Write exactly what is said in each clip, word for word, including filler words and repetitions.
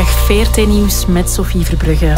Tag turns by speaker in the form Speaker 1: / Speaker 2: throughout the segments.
Speaker 1: Goedemiddag, V R T Nieuws met Sophie Verbrugge.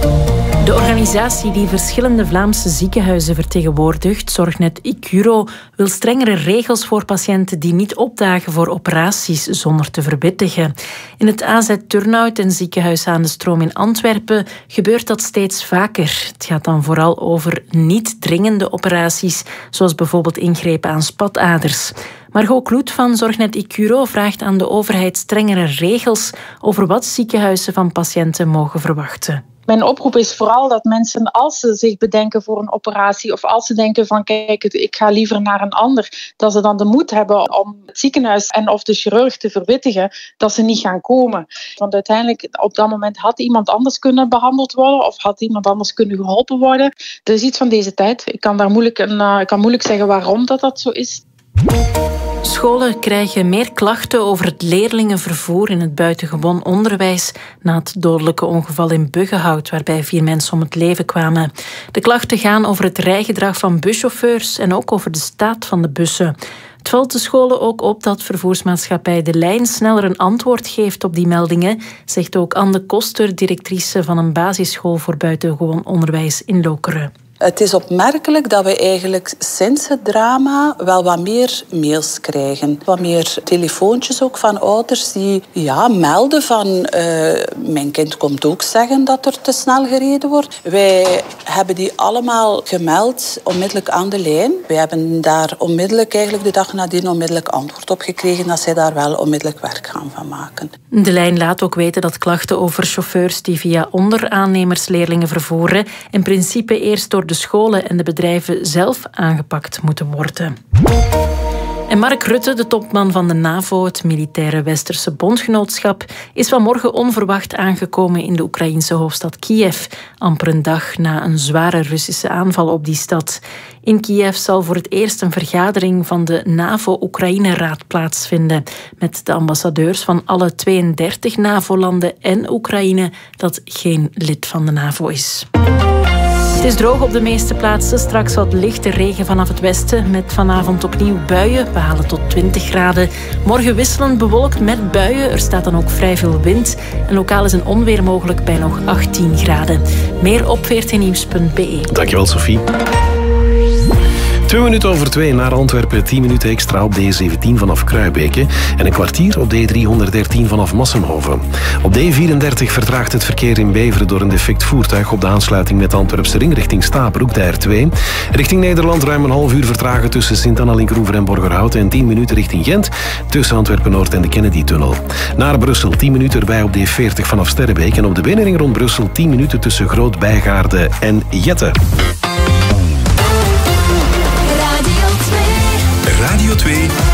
Speaker 1: De organisatie die verschillende Vlaamse ziekenhuizen vertegenwoordigt, Zorgnet Icuro, wil strengere regels voor patiënten die niet opdagen voor operaties zonder te verwittigen. In het A Z Turnhout en ziekenhuis aan de Stroom in Antwerpen gebeurt dat steeds vaker. Het gaat dan vooral over niet dringende operaties, zoals bijvoorbeeld ingrepen aan spataders. Margot Kloet van Zorgnet Icuro vraagt aan de overheid strengere regels over wat ziekenhuizen van patiënten mogen verwachten.
Speaker 2: Mijn oproep is vooral dat mensen, als ze zich bedenken voor een operatie of als ze denken van kijk, ik ga liever naar een ander, dat ze dan de moed hebben om het ziekenhuis en of de chirurg te verwittigen dat ze niet gaan komen. Want uiteindelijk op dat moment had iemand anders kunnen behandeld worden of had iemand anders kunnen geholpen worden. Dat is iets van deze tijd. Ik kan daar moeilijk, een, uh, ik kan moeilijk zeggen waarom dat, dat zo is.
Speaker 1: Scholen krijgen meer klachten over het leerlingenvervoer in het buitengewoon onderwijs na het dodelijke ongeval in Buggenhout, waarbij vier mensen om het leven kwamen. De klachten gaan over het rijgedrag van buschauffeurs en ook over de staat van de bussen. Het valt de scholen ook op dat vervoersmaatschappij De Lijn sneller een antwoord geeft op die meldingen, zegt ook Anne Koster, directrice van een basisschool voor buitengewoon onderwijs in Lokeren.
Speaker 3: Het is opmerkelijk dat we eigenlijk sinds het drama wel wat meer mails krijgen. Wat meer telefoontjes ook van ouders die ja, melden van uh, mijn kind komt ook zeggen dat er te snel gereden wordt. Wij hebben die allemaal gemeld onmiddellijk aan de lijn. Wij hebben daar onmiddellijk eigenlijk de dag nadien onmiddellijk antwoord op gekregen dat zij daar wel onmiddellijk werk gaan van maken.
Speaker 1: De Lijn laat ook weten dat klachten over chauffeurs die via onderaannemers leerlingen vervoeren in principe eerst door de scholen en de bedrijven zelf aangepakt moeten worden. En Mark Rutte, de topman van de NAVO, het militaire Westerse bondgenootschap, is vanmorgen onverwacht aangekomen in de Oekraïense hoofdstad Kiev, amper een dag na een zware Russische aanval op die stad. In Kiev zal voor het eerst een vergadering van de NAVO-Oekraïne-raad plaatsvinden, met de ambassadeurs van alle tweeëndertig NAVO-landen en Oekraïne, dat geen lid van de NAVO is. Het is droog op de meeste plaatsen. Straks wat lichte regen vanaf het westen. Met vanavond opnieuw buien. We halen tot twintig graden. Morgen wisselend bewolkt met buien. Er staat dan ook vrij veel wind. En lokaal is een onweer mogelijk bij nog achttien graden. Meer op v r t nieuws punt b e.
Speaker 4: Dankjewel, Sophie. Twee minuten over twee naar Antwerpen, tien minuten extra op D zeventien vanaf Kruibeke en een kwartier op D driehonderddertien vanaf Massenhoven. Op D vierendertig vertraagt het verkeer in Beveren door een defect voertuig op de aansluiting met de Antwerpse ring richting Stapelhoek, de R twee. Richting Nederland ruim een half uur vertragen tussen Sint-Anna-Linkroever en Borgerhout en tien minuten richting Gent tussen Antwerpen-Noord en de Kennedy-tunnel. Naar Brussel tien minuten erbij op D veertig vanaf Sterrebeek en op de binnenring rond Brussel tien minuten tussen Groot-Bijgaarde en Jette.
Speaker 5: Radio twee